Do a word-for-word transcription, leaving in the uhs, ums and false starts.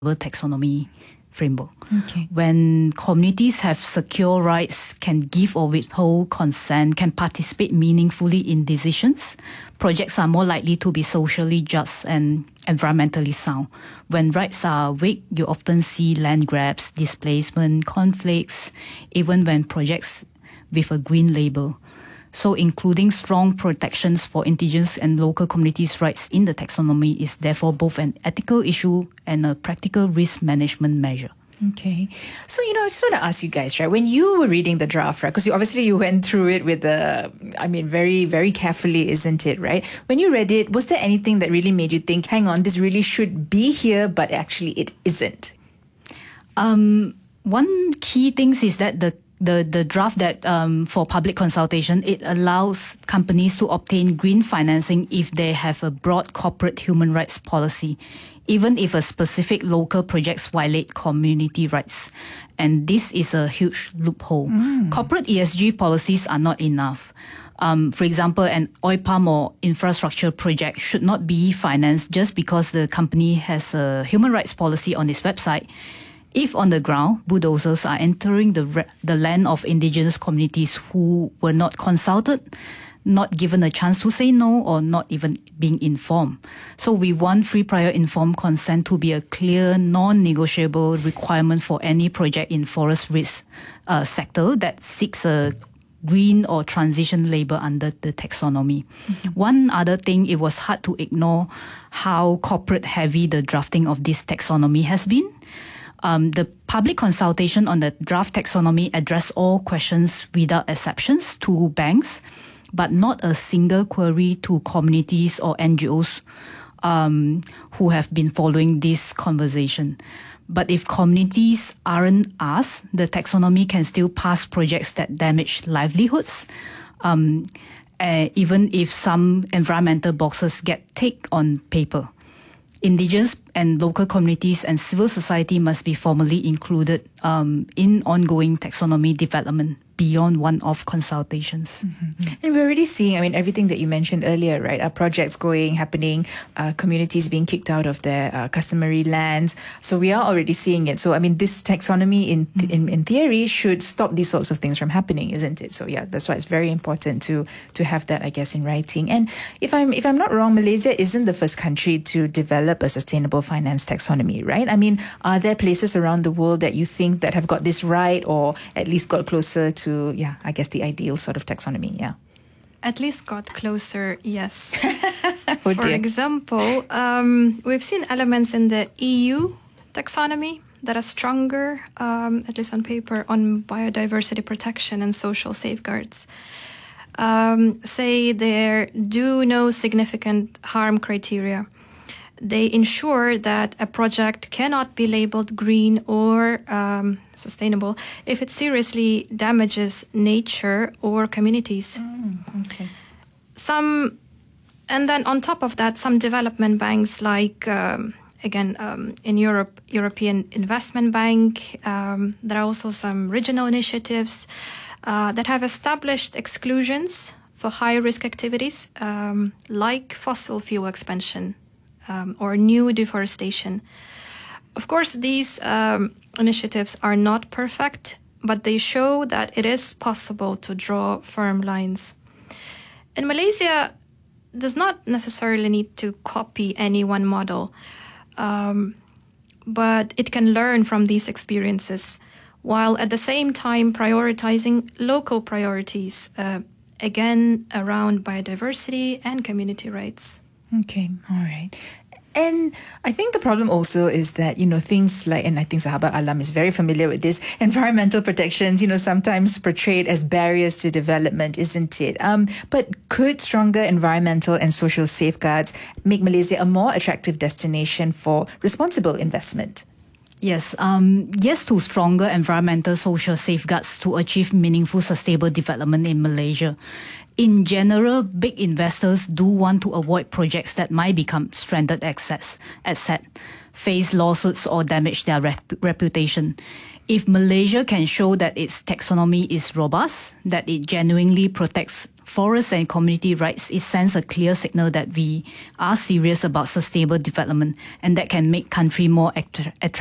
taxonomy framework. Okay. When communities have secure rights, can give or withhold consent, can participate meaningfully in decisions, projects are more likely to be socially just and environmentally sound. When rights are weak, you often see land grabs, displacement, conflicts, even when projects with a green label. So including strong protections for indigenous and local communities' rights in the taxonomy is therefore both an ethical issue and a practical risk management measure. Okay. So, you know, I just want to ask you guys, right, when you were reading the draft, right, because you obviously you went through it with the, I mean, very, very carefully, isn't it, right? When you read it, was there anything that really made you think, hang on, this really should be here, but actually it isn't? Um, one key thing is that the The, the draft that um, for public consultation, it allows companies to obtain green financing if they have a broad corporate human rights policy, even if a specific local projects violate community rights. And this is a huge loophole. Mm. Corporate E S G policies are not enough. Um, for example, an oil palm or infrastructure project should not be financed just because the company has a human rights policy on its website. If on the ground, bulldozers are entering the re- the land of indigenous communities who were not consulted, not given a chance to say no, or not even being informed. So we want free prior informed consent to be a clear, non-negotiable requirement for any project in forest risk uh, sector that seeks a green or transition label under the taxonomy. Mm-hmm. One other thing, it was hard to ignore how corporate heavy the drafting of this taxonomy has been. Um, the public consultation on the draft taxonomy addressed all questions without exceptions to banks, but not a single query to communities or N G Os um, who have been following this conversation. But if communities aren't asked, the taxonomy can still pass projects that damage livelihoods, um, uh, even if some environmental boxes get ticked on paper. Indigenous and local communities and civil society must be formally included um, in ongoing taxonomy development beyond one-off consultations. Mm-hmm. And we're already seeing, I mean, everything that you mentioned earlier, right? Our projects going, happening, uh, communities being kicked out of their uh, customary lands. So we are already seeing it. So, I mean, this taxonomy in, th- mm-hmm. in in theory should stop these sorts of things from happening, isn't it? So yeah, that's why it's very important to to have that, I guess, in writing. And if I'm if I'm not wrong, Malaysia isn't the first country to develop a sustainable finance taxonomy, right? I mean, are there places around the world that you think that have got this right, or at least got closer to To, yeah, I guess the ideal sort of taxonomy, yeah. At least got closer, yes. Oh, For example, um, we've seen elements in the E U taxonomy that are stronger, um, at least on paper, on biodiversity protection and social safeguards. Um, say there do no significant harm criteria. They ensure that a project cannot be labeled green or um, sustainable if it seriously damages nature or communities. Mm, okay. Some, and then on top of that, some development banks like, um, again, um, in Europe, European Investment Bank, um, there are also some regional initiatives uh, that have established exclusions for high-risk activities um, like fossil fuel expansion. Um, or new deforestation. Of course, these um, initiatives are not perfect, but they show that it is possible to draw firm lines. And Malaysia does not necessarily need to copy any one model, um, but it can learn from these experiences, while at the same time prioritizing local priorities, uh, again, around biodiversity and community rights. Okay, all right. And I think the problem also is that, you know, things like, and I think Sahabat Alam is very familiar with this, environmental protections, you know, sometimes portrayed as barriers to development, isn't it? Um, but could stronger environmental and social safeguards make Malaysia a more attractive destination for responsible investment? Yes, um, yes to stronger environmental social safeguards to achieve meaningful sustainable development in Malaysia. In general, big investors do want to avoid projects that might become stranded assets, asset, face lawsuits or damage their rep- reputation. If Malaysia can show that its taxonomy is robust, that it genuinely protects forest and community rights, it sends a clear signal that we are serious about sustainable development, and that can make country more attra- attractive